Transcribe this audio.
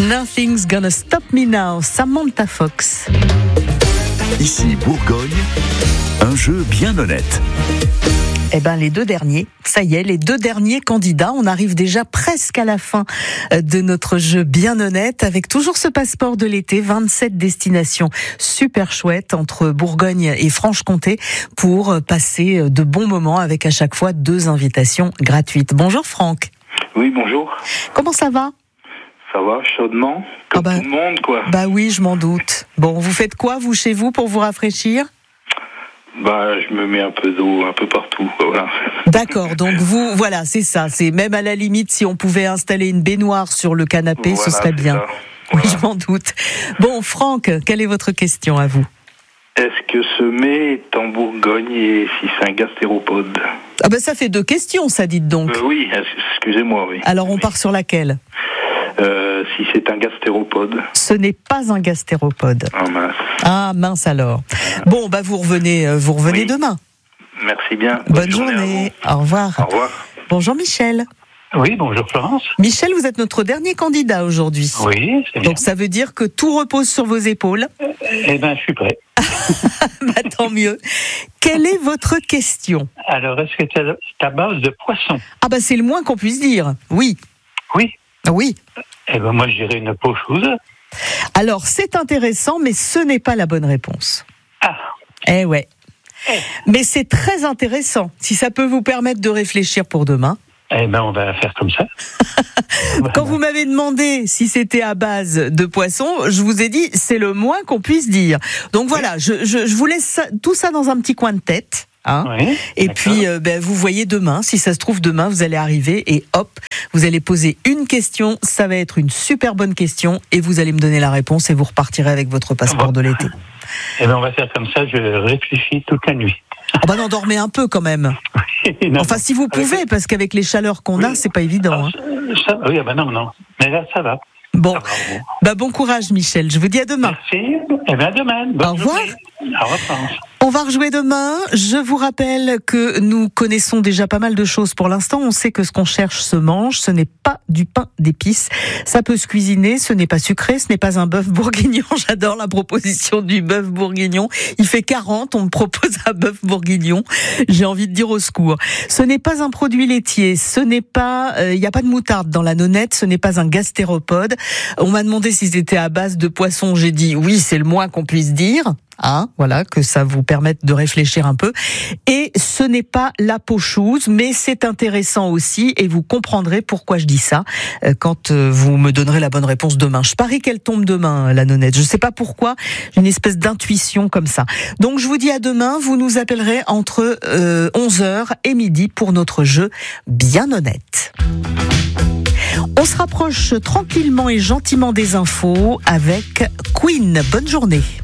Nothing's Gonna Stop Me Now, Samantha Fox. Ici Bourgogne, un jeu bien honnête. Eh ben, les deux derniers, ça y est, les deux derniers candidats. On arrive déjà presque à la fin de notre jeu bien honnête, avec toujours ce passeport de l'été, 27 destinations super chouettes entre Bourgogne et Franche-Comté pour passer de bons moments avec à chaque fois 2 invitations gratuites. Bonjour Franck. Oui, bonjour. Comment ça va ? Ça va, chaudement, comme tout le monde, quoi. Bah oui, je m'en doute. Bon, vous faites quoi, vous, chez vous, pour vous rafraîchir ? Bah, je me mets un peu d'eau un peu partout, voilà. D'accord, donc vous, voilà, c'est ça. C'est même à la limite, si on pouvait installer une baignoire sur le canapé, Voilà, ce serait bien. Voilà. Oui, je m'en doute. Bon, Franck, quelle est votre question à vous ? Est-ce que ce mets est en Bourgogne et si c'est un gastéropode ? Ah ben ça fait 2 questions, ça, dites donc. Oui, excusez-moi, oui. Alors on part sur laquelle ? Si c'est un gastéropode. Ce n'est pas un gastéropode. Ah mince. Ah mince alors. Bon, bah vous revenez Oui. demain. Merci bien. Bonne journée. Au revoir. Au revoir. Bonjour Michel. Oui, bonjour Florence. Michel, vous êtes notre dernier candidat aujourd'hui. Oui, c'est bien. Donc ça veut dire que tout repose sur vos épaules. Eh bien, je suis prêt. Bah, tant mieux. Quelle est votre question ? Alors, est-ce que c'est à base de poisson ? Ah bah c'est le moins qu'on puisse dire. Oui. Oui. Oui. Eh bien, moi, je dirais une pocheuse. Alors c'est intéressant, mais ce n'est pas la bonne réponse. Ah. Eh ouais. Mais c'est très intéressant. Si ça peut vous permettre de réfléchir pour demain. Eh bien, on va faire comme ça. Quand vous m'avez demandé si c'était à base de poisson, je vous ai dit c'est le moins qu'on puisse dire. Donc voilà, je vous laisse tout ça dans un petit coin de tête. Hein. Oui, et d'accord. puis vous voyez demain, si ça se trouve demain, vous allez arriver et hop, vous allez poser une question, ça va être une super bonne question et vous allez me donner la réponse et vous repartirez avec votre passeport de l'été. Eh bien, on va faire comme ça, je réfléchis toute la nuit. Ah bah non, dormez un peu quand même. Non, Enfin, si vous pouvez, parce qu'avec les chaleurs qu'on a, c'est pas évident. Hein. Oui, ah ben non. Mais là, ça va. Bon, Ça va, bon. bah bon courage Michel, je vous dis à demain. Merci. Eh bien, à demain. Bonne Au revoir. journée. Au revoir, Florence. On va rejouer demain. Je vous rappelle que nous connaissons déjà pas mal de choses pour l'instant. On sait que ce qu'on cherche se mange. Ce n'est pas du pain d'épices. Ça peut se cuisiner. Ce n'est pas sucré. Ce n'est pas un bœuf bourguignon. J'adore la proposition du bœuf bourguignon. Il fait 40. On me propose un bœuf bourguignon. J'ai envie de dire au secours. Ce n'est pas un produit laitier. Ce n'est pas, il n'y a pas de moutarde dans la nonnette. Ce n'est pas un gastéropode. On m'a demandé si c'était à base de poisson. J'ai dit oui, c'est le moins qu'on puisse dire. Hein, voilà, que ça vous permette de réfléchir un peu. Et ce n'est pas la pochouse, mais c'est intéressant aussi, et vous comprendrez pourquoi je dis ça quand vous me donnerez la bonne réponse demain. Je parie qu'elle tombe demain, la nonnette. Je sais pas pourquoi, j'ai une espèce d'intuition comme ça. Donc je vous dis à demain, vous nous appellerez entre 11h et midi pour notre jeu bien honnête. On se rapproche tranquillement et gentiment des infos avec Queen. Bonne journée.